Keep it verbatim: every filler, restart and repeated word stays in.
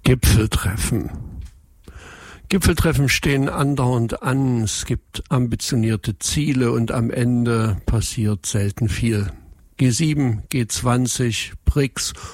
Gipfeltreffen. Gipfeltreffen stehen andauernd an, es gibt ambitionierte Ziele und am Ende passiert selten viel. G sieben, G zwanzig, B R I C S